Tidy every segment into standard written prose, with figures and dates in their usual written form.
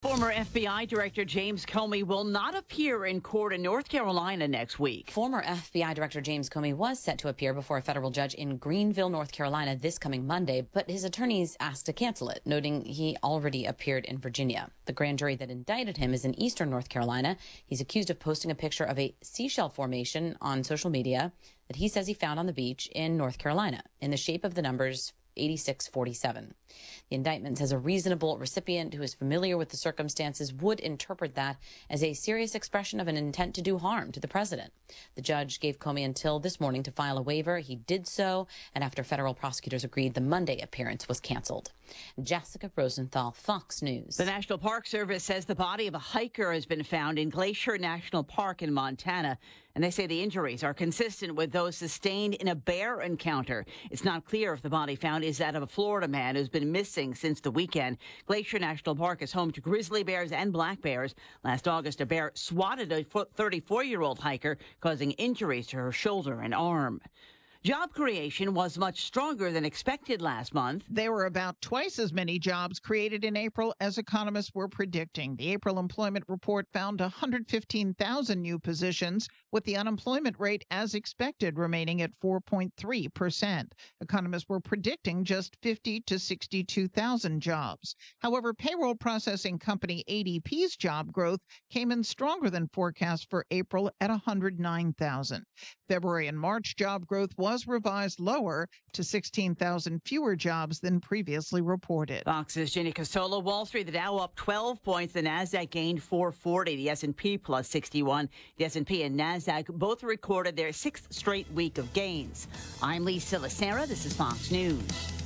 Former FBI Director James Comey will not appear in court in North Carolina next week. Former FBI Director James Comey was set to appear before a federal judge in Greenville, North Carolina this coming Monday, but his attorneys asked to cancel it, noting he already appeared in Virginia. The grand jury that indicted him is in eastern North Carolina. He's accused of posting a picture of a seashell formation on social media that he says he found on the beach in North Carolina in the shape of the numbers 8647. The indictment says a reasonable recipient who is familiar with the circumstances would interpret that as a serious expression of an intent to do harm to the president. The judge gave Comey until this morning to file a waiver. He did so, and after federal prosecutors agreed, the Monday appearance was canceled. Jessica Rosenthal, Fox News. The National Park Service says the body of a hiker has been found in Glacier National Park in Montana, and they say the injuries are consistent with those sustained in a bear encounter. It's not clear if the body found is that of a Florida man who's been missing since the weekend. Glacier National Park is home to grizzly bears and black bears. Last August, a bear swatted a 34-year-old hiker, causing injuries to her shoulder and arm. Job creation was much stronger than expected last month. There were about twice as many jobs created in April as economists were predicting. The April employment report found 115,000 new positions, with the unemployment rate as expected remaining at 4.3%. Economists were predicting just 50 to 62,000 jobs. However, payroll processing company ADP's job growth came in stronger than forecast for April at 109,000. February and March job growth was revised lower to 16,000 fewer jobs than previously reported. Fox's Ginny Cosola. Wall Street, the Dow up 12 points. The Nasdaq gained 440. The S&P plus 61. The S&P and Nasdaq both recorded their sixth straight week of gains. I'm Lisa Lacera. This is Fox News.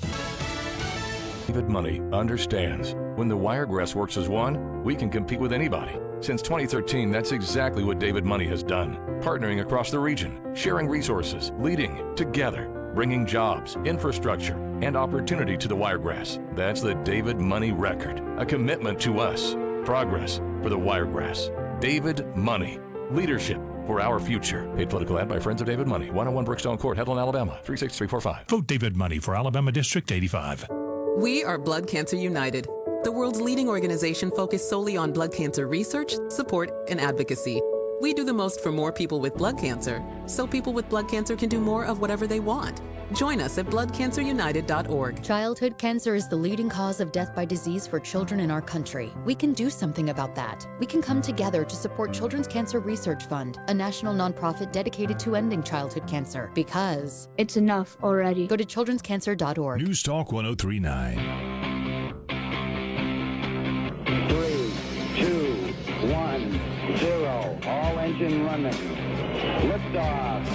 David Money understands when the Wiregrass works as one, we can compete with anybody. Since 2013, that's exactly what David Money has done. Partnering across the region, sharing resources, leading together, bringing jobs, infrastructure, and opportunity to the Wiregrass. That's the David Money record. A commitment to us. Progress for the Wiregrass. David Money. Leadership for our future. Paid political ad by Friends of David Money. 101 Brookstone Court, Headland, Alabama. 36345. Vote David Money for Alabama District 85. We are Blood Cancer United, the world's leading organization focused solely on blood cancer research, support, and advocacy. We do the most for more people with blood cancer, so people with blood cancer can do more of whatever they want. Join us at bloodcancerunited.org. Childhood cancer is the leading cause of death by disease for children in our country. We can do something about that. We can come together to support Children's Cancer Research Fund, a national nonprofit dedicated to ending childhood cancer. Because it's enough already. Go to childrenscancer.org. News Talk 1039. 3, 2, 1, 0. All engine running. Liftoff.